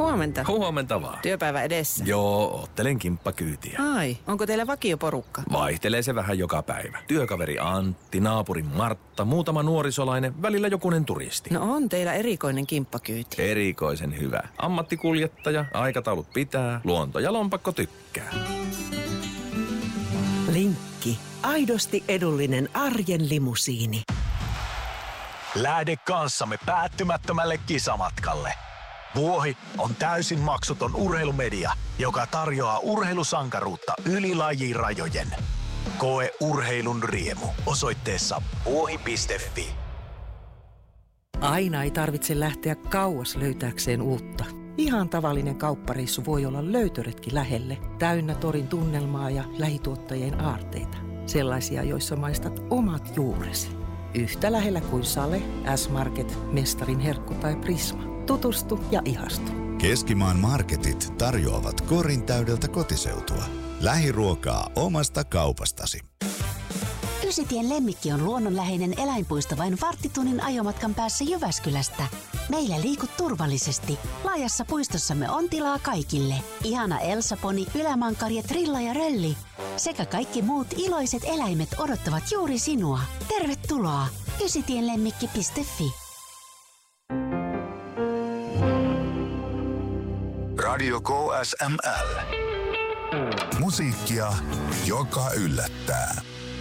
Huomenta. Huomenta vaan. Työpäivä edessä. Joo, oottelen kimppakyytiä. Ai, onko teillä vakioporukka? Vaihtelee se vähän joka päivä. Työkaveri Antti, naapurin Martta, muutama nuorisolainen, välillä jokunen turisti. No on teillä erikoinen kimppakyyti. Erikoisen hyvä. Ammattikuljettaja, aikataulut pitää, luonto ja lompakko tykkää. Linkki. Aidosti edullinen arjen limusiini. Lähde kanssamme päättymättömälle kisamatkalle. Vuohi on täysin maksuton urheilumedia, joka tarjoaa urheilusankaruutta yli lajirajojen. Koe urheilun riemu osoitteessa vuohi.fi. Aina ei tarvitse lähteä kauas löytääkseen uutta. Ihan tavallinen kauppareissu voi olla löytöretki lähelle, täynnä torin tunnelmaa ja lähituottajien aarteita. Sellaisia, joissa maistat omat juuresi. Yhtä lähellä kuin Sale, S-Market, Mestarin Herkku tai Prisma. Tutustu ja ihastu. Keskimaan marketit tarjoavat korin täydeltä kotiseutua. Lähiruokaa omasta kaupastasi. Ysitien Lemmikki on luonnonläheinen eläinpuisto vain varttitunnin ajomatkan päässä Jyväskylästä. Meillä liikut turvallisesti. Laajassa puistossamme on tilaa kaikille. Ihana Elsa-poni, ylämankari, trilla ja rölli. Sekä kaikki muut iloiset eläimet odottavat juuri sinua. Tervetuloa! Ysitienlemmikki.fi. Radio KSML. Musiikkia, joka yllättää.